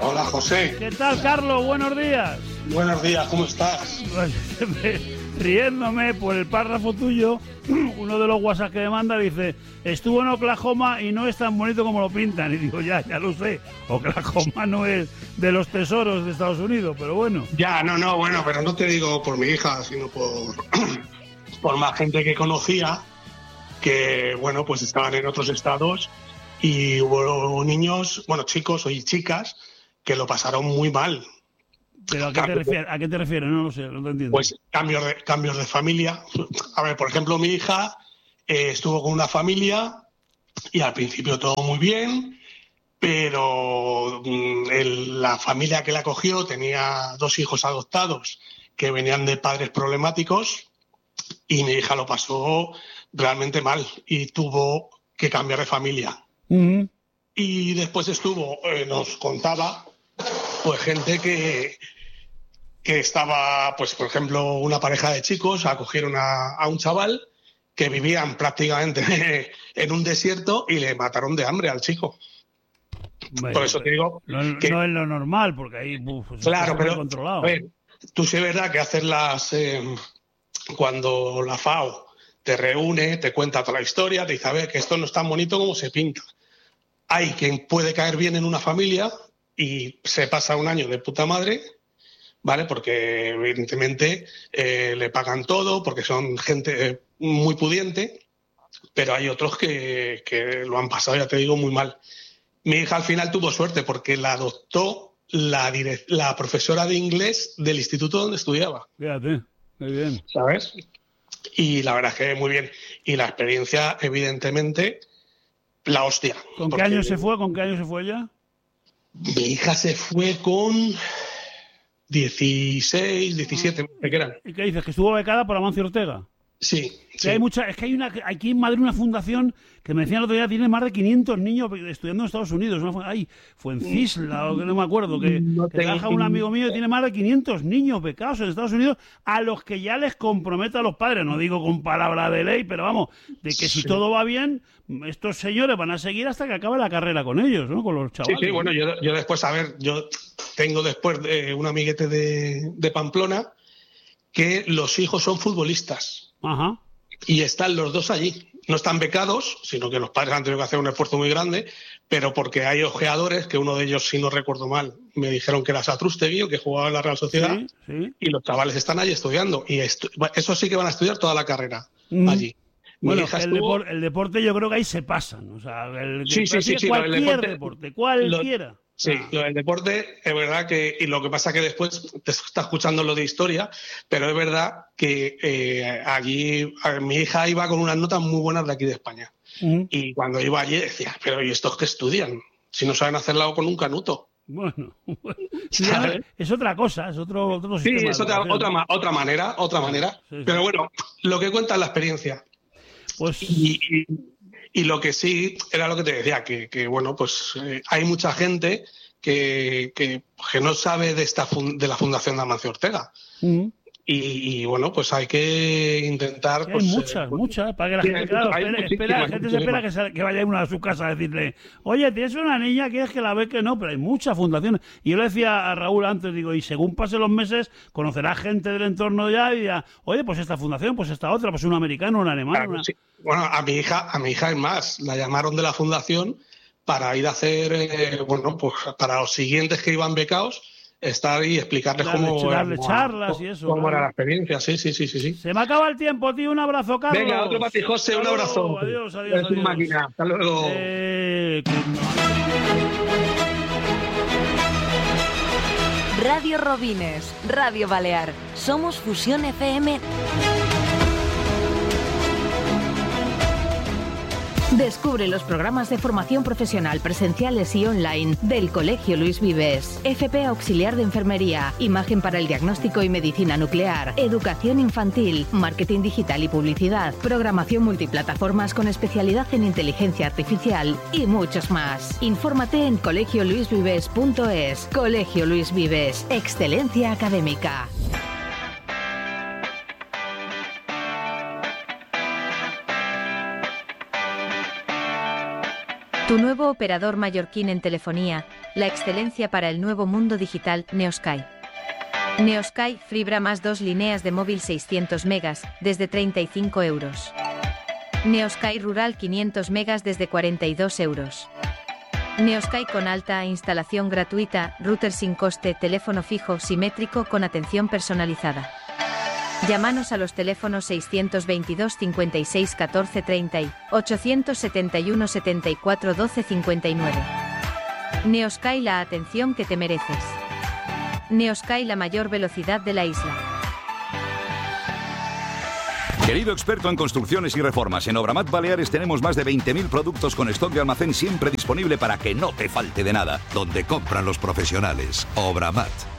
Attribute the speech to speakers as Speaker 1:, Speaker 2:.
Speaker 1: Hola, José.
Speaker 2: ¿Qué tal, Carlos? Buenos días.
Speaker 1: Buenos días, ¿cómo estás?
Speaker 2: Riéndome por el párrafo tuyo, uno de los WhatsApp que me manda dice: estuvo en Oklahoma y no es tan bonito como lo pintan. Y digo, ya lo sé, Oklahoma no es de los tesoros de Estados Unidos, pero bueno.
Speaker 1: Ya, bueno, pero no te digo por mi hija, sino por más gente que conocía, que, bueno, pues estaban en otros estados y hubo niños, bueno, chicos y chicas, que lo pasaron muy mal.
Speaker 2: ¿Pero a qué te refieres? No lo sé, no te entiendo.
Speaker 1: Pues cambios de familia. A ver, por ejemplo, mi hija estuvo con una familia y al principio todo muy bien, pero la familia que la acogió tenía 2 hijos adoptados que venían de padres problemáticos y mi hija lo pasó realmente mal y tuvo que cambiar de familia.
Speaker 2: Uh-huh.
Speaker 1: Y después nos contaba, pues gente que estaba, pues por ejemplo, una pareja de chicos acogieron a un chaval que vivían prácticamente en un desierto y le mataron de hambre al chico.
Speaker 2: Bueno,
Speaker 1: por eso te digo que
Speaker 2: no es lo normal, porque ahí
Speaker 1: claro, pero
Speaker 2: controlado.
Speaker 1: A ver, tú sí es verdad que haces cuando la FAO te reúne, te cuenta toda la historia, te dice, a ver, que esto no es tan bonito como se pinta. Hay quien puede caer bien en una familia y se pasa un año de puta madre, ¿vale? Porque evidentemente le pagan todo, porque son gente muy pudiente, pero hay otros que lo han pasado, ya te digo, muy mal. Mi hija al final tuvo suerte porque la adoptó la profesora de inglés del instituto donde estudiaba.
Speaker 2: Fíjate, muy bien.
Speaker 1: ¿Sabes? Y la verdad es que muy bien. Y la experiencia, evidentemente, la hostia.
Speaker 2: ¿Con qué año se fue? ¿Con qué año se fue ella?
Speaker 1: Mi hija se fue con 16, 17, me quedan.
Speaker 2: ¿Y qué dices? ¿Que estuvo becada por Amancio Ortega?
Speaker 1: Sí.
Speaker 2: Sí. Hay aquí en Madrid una fundación que me decían el otro día, tiene más de 500 niños estudiando en Estados Unidos. Fue en Cisla, o que no me acuerdo, que trabaja un amigo mío y tiene más de 500 niños becados en Estados Unidos a los que ya les compromete a los padres. No digo con palabra de ley, pero vamos, de que si todo va bien, estos señores van a seguir hasta que acabe la carrera con ellos, ¿no? Con los chavales.
Speaker 1: Sí, bueno, yo después, a ver, yo tengo después un amiguete de Pamplona que los hijos son futbolistas.
Speaker 2: Ajá.
Speaker 1: Y están los dos allí. No están becados, sino que los padres han tenido que hacer un esfuerzo muy grande, pero porque hay ojeadores, que uno de ellos, si no recuerdo mal, me dijeron que era Satrústegui, el que jugaba en la Real Sociedad,
Speaker 2: sí.
Speaker 1: Y los chavales están allí estudiando. Y eso sí que van a estudiar toda la carrera allí.
Speaker 2: Bueno, el deporte yo creo que ahí se pasan. O sea,
Speaker 1: sí,
Speaker 2: cualquier deporte, cualquiera.
Speaker 1: Sí, lo del deporte es verdad que, y lo que pasa que después te está escuchando lo de historia, pero es verdad que allí mi hija iba con unas notas muy buenas de aquí de España. Y cuando iba allí decía, pero ¿y estos qué estudian? Si no saben hacerlo con un canuto.
Speaker 2: Bueno, es otra cosa, es otro sistema.
Speaker 1: Sí, es otra manera. Sí. Pero bueno, lo que cuenta es la experiencia.
Speaker 2: Pues...
Speaker 1: Y lo que sí, era lo que te decía, que bueno, pues hay mucha gente que no sabe de la Fundación de Amancio Ortega. Y bueno, pues hay que intentar...
Speaker 2: Hay muchas, para que la gente, claro, la gente se espera que vaya uno a su casa a decirle, oye, tienes una niña, ¿quieres que la beque? No, pero hay muchas fundaciones. Y yo le decía a Raúl antes, digo, y según pasen los meses, conocerá gente del entorno ya y dirá, oye, pues esta fundación, pues esta otra, pues un americano, un alemán.
Speaker 1: Claro, sí. Bueno, a mi hija es más, la llamaron de la fundación para ir a hacer, bueno, pues para los siguientes que iban becados, estar y explicarles
Speaker 2: darle charlas y eso.
Speaker 1: Cómo era la experiencia, sí.
Speaker 2: Se me acaba el tiempo, tío. Un abrazo, Carlos.
Speaker 1: Venga, otro para ti, José. Un abrazo.
Speaker 2: Adiós.
Speaker 1: Es una máquina. Hasta luego.
Speaker 3: Radio Robines, Radio Balear. Somos Fusión FM. Descubre los programas de formación profesional presenciales y online del Colegio Luis Vives. FP Auxiliar de Enfermería, Imagen para el Diagnóstico y Medicina Nuclear, Educación Infantil, Marketing Digital y Publicidad, Programación Multiplataformas con especialidad en Inteligencia Artificial y muchos más. Infórmate en colegioluisvives.es. Colegio Luis Vives. Excelencia académica. Tu nuevo operador mallorquín en telefonía, la excelencia para el nuevo mundo digital, Neosky. Neosky fibra más 2 líneas de móvil 600 megas, desde 35 euros. Neosky Rural 500 megas desde 42 euros. Neosky con alta instalación gratuita, router sin coste, teléfono fijo simétrico con atención personalizada. Llámanos a los teléfonos 622 56 14 30 y 871 74 12 59. Neosky, la atención que te mereces. Neosky, la mayor velocidad de la isla.
Speaker 4: Querido experto en construcciones y reformas, en Obramat Baleares tenemos más de 20.000 productos con stock de almacén siempre disponible para que no te falte de nada. Donde compran los profesionales. Obramat.